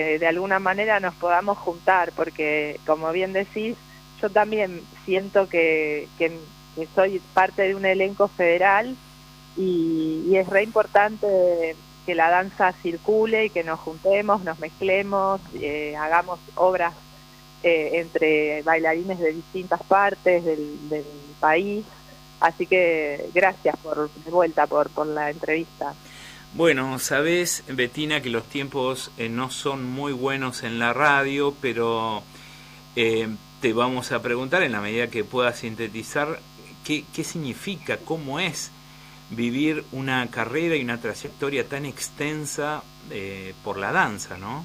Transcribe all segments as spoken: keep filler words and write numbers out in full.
eh, de alguna manera nos podamos juntar, porque como bien decís, yo también siento que, que, que soy parte de un elenco federal y, y es re importante que la danza circule y que nos juntemos, nos mezclemos, eh, hagamos obras eh, entre bailarines de distintas partes del, del país. Así que gracias por de vuelta por, por la entrevista. Bueno, sabés, Bettina, que los tiempos eh, no son muy buenos en la radio, pero eh, te vamos a preguntar, en la medida que puedas sintetizar, qué, qué significa, cómo es vivir una carrera y una trayectoria tan extensa eh, por la danza, ¿no?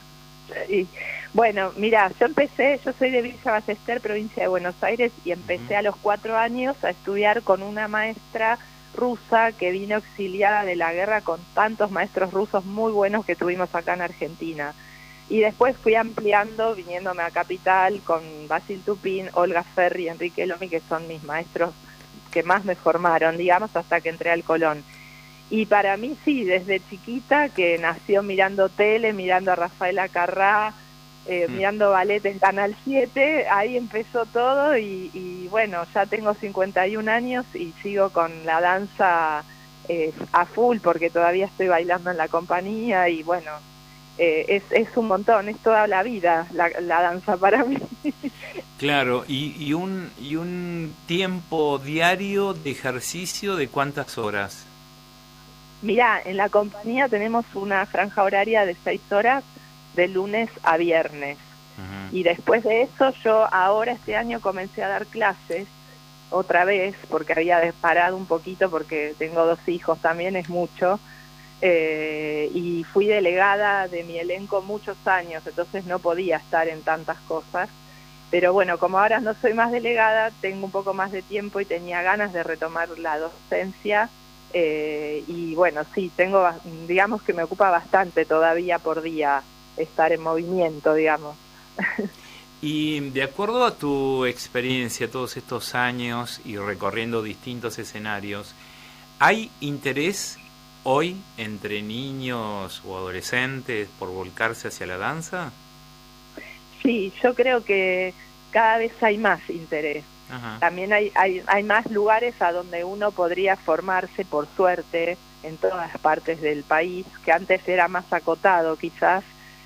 Sí. Bueno, mira, yo empecé, yo soy de Villa Ballester, provincia de Buenos Aires, y empecé uh-huh. a los cuatro años a estudiar con una maestra rusa que vino exiliada de la guerra, con tantos maestros rusos muy buenos que tuvimos acá en Argentina. Y después fui ampliando, viniéndome a Capital, con Basil Tupin, Olga Ferri, Enrique Lomi, que son mis maestros que más me formaron, digamos, hasta que entré al Colón. Y para mí sí, desde chiquita, que nació mirando tele, mirando a Rafaela Carrá, eh, mm. mirando ballet en Canal siete, ahí empezó todo y, y bueno, ya tengo cincuenta y un años y sigo con la danza eh, a full, porque todavía estoy bailando en la compañía y bueno, eh, es, es un montón, es toda la vida la, la danza para mí. Claro, y, y, un, y un tiempo diario de ejercicio, ¿de cuántas horas? Mirá, en la compañía tenemos una franja horaria de seis horas de lunes a viernes. Uh-huh. Y después de eso yo ahora este año comencé a dar clases otra vez, porque había parado un poquito porque tengo dos hijos también, es mucho. Eh, y fui delegada de mi elenco muchos años, entonces no podía estar en tantas cosas. Pero bueno, como ahora no soy más delegada, tengo un poco más de tiempo y tenía ganas de retomar la docencia. Eh, y bueno, sí, tengo, digamos que me ocupa bastante todavía por día estar en movimiento, digamos. Y de acuerdo a tu experiencia todos estos años y recorriendo distintos escenarios, ¿hay interés hoy entre niños o adolescentes por volcarse hacia la danza? Sí, yo creo que cada vez hay más interés. Ajá. También hay, hay, hay más lugares a donde uno podría formarse, por suerte, en todas partes del país, que antes era más acotado quizás,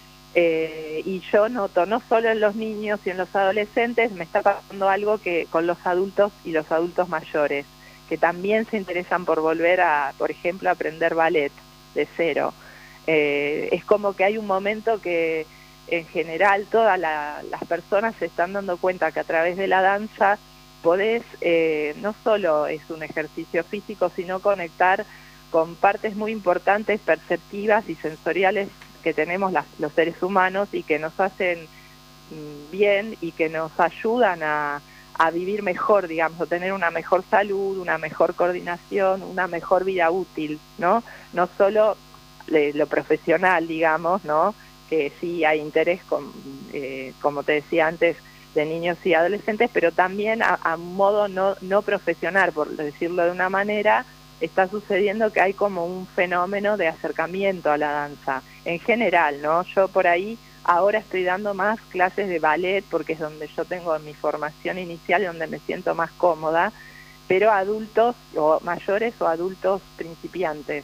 eh, y yo noto, no solo en los niños y en los adolescentes, me está pasando algo que con los adultos y los adultos mayores, que también se interesan por volver a, por ejemplo, aprender ballet de cero. Eh, es como que hay un momento que en general todas la, las personas se están dando cuenta que a través de la danza podés, eh, no solo es un ejercicio físico, sino conectar con partes muy importantes, perceptivas y sensoriales que tenemos las, los seres humanos y que nos hacen mm, bien y que nos ayudan a, a vivir mejor, digamos, a tener una mejor salud, una mejor coordinación, una mejor vida útil, ¿no? No solo eh, lo profesional, digamos, ¿no? Que sí hay interés, con, eh, como te decía antes, de niños y adolescentes, pero también a, a modo no, no profesional, por decirlo de una manera, está sucediendo que hay como un fenómeno de acercamiento a la danza, en general, ¿no? Yo por ahí ahora estoy dando más clases de ballet, porque es donde yo tengo mi formación inicial y donde me siento más cómoda, pero adultos o mayores o adultos principiantes.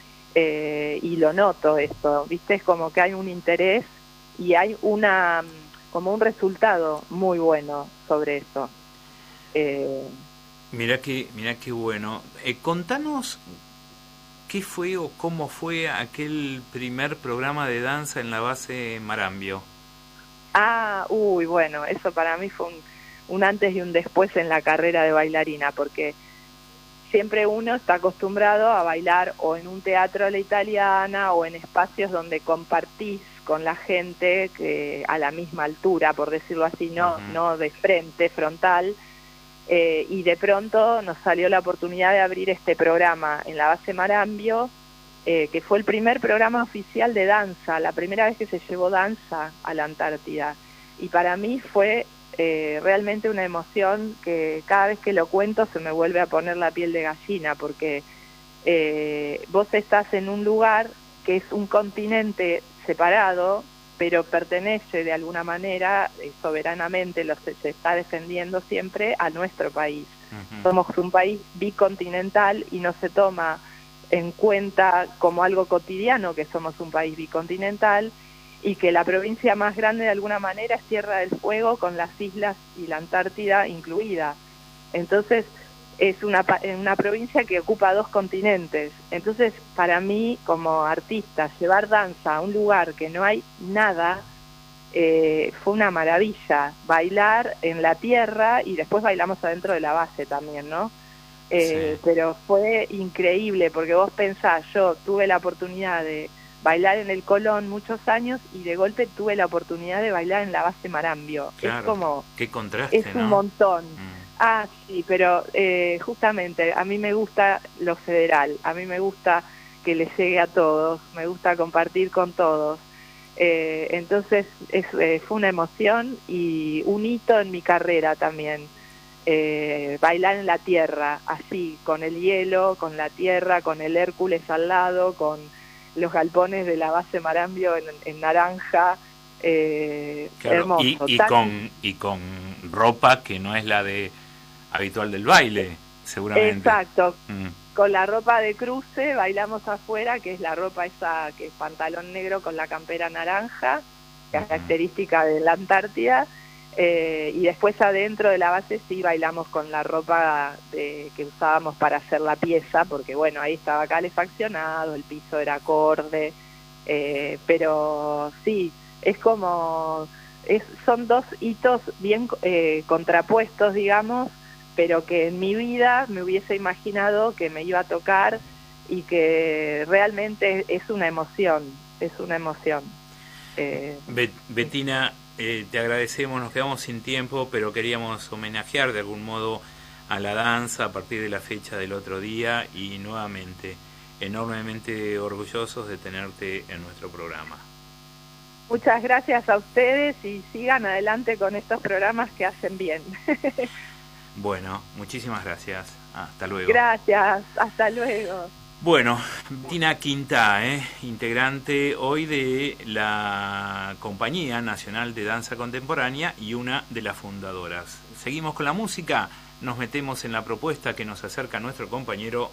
Eh, y lo noto esto, ¿viste? Es como que hay un interés y hay una como un resultado muy bueno sobre eso. Eh, Mirá que, mirá qué bueno. Eh, contanos qué fue o cómo fue aquel primer programa de danza en la base Marambio. Ah, uy, bueno, eso para mí fue un, un antes y un después en la carrera de bailarina, porque siempre uno está acostumbrado a bailar o en un teatro a la italiana o en espacios donde compartís con la gente que a la misma altura, por decirlo así, no, uh-huh. no de frente, frontal, eh, y de pronto nos salió la oportunidad de abrir este programa en la base Marambio, eh, que fue el primer programa oficial de danza, la primera vez que se llevó danza a la Antártida, y para mí fue eh, realmente una emoción que cada vez que lo cuento se me vuelve a poner la piel de gallina, porque eh, vos estás en un lugar que es un continente separado, pero pertenece de alguna manera, eh, soberanamente, lo, se, se está defendiendo siempre a nuestro país. Uh-huh. Somos un país bicontinental y no se toma en cuenta como algo cotidiano que somos un país bicontinental y que la provincia más grande de alguna manera es Tierra del Fuego, con las islas y la Antártida incluida. Entonces es una, una provincia que ocupa dos continentes. Entonces para mí como artista llevar danza a un lugar que no hay nada eh, fue una maravilla. Bailar en la tierra y después bailamos adentro de la base también, ¿no? Eh, sí. Pero fue increíble porque vos pensás, yo tuve la oportunidad de bailar en el Colón muchos años y de golpe tuve la oportunidad de bailar en la base Marambio. Claro, es como qué contraste, es ¿no? Un montón. Mm. Ah, sí, pero eh, justamente a mí me gusta lo federal, a mí me gusta que le llegue a todos, me gusta compartir con todos. Eh, entonces es, eh, fue una emoción y un hito en mi carrera también. Eh, bailar en la tierra, así, con el hielo, con la tierra, con el Hércules al lado, con los galpones de la base Marambio en, en naranja, eh, claro, hermoso. Y, y, Tan... con, y con ropa que no es la de habitual del baile, seguramente. Exacto, mm. Con la ropa de cruce bailamos afuera, que es la ropa esa, que es pantalón negro con la campera naranja, característica uh-huh. de la Antártida. Eh, y después adentro de la base sí bailamos con la ropa de, que usábamos para hacer la pieza, porque bueno, ahí estaba calefaccionado, el piso era acorde, eh, pero sí, es como, es, son dos hitos bien eh, contrapuestos, digamos, pero que en mi vida me hubiese imaginado que me iba a tocar y que realmente es una emoción, es una emoción. Eh, Bet- Bettina, Eh, te agradecemos, nos quedamos sin tiempo, pero queríamos homenajear de algún modo a la danza a partir de la fecha del otro día y nuevamente enormemente orgullosos de tenerte en nuestro programa. Muchas gracias a ustedes y sigan adelante con estos programas que hacen bien. Bueno, muchísimas gracias. Hasta luego. Gracias, hasta luego. Bueno, Bettina Quintá, eh, integrante hoy de la Compañía Nacional de Danza Contemporánea y una de las fundadoras. Seguimos con la música, nos metemos en la propuesta que nos acerca nuestro compañero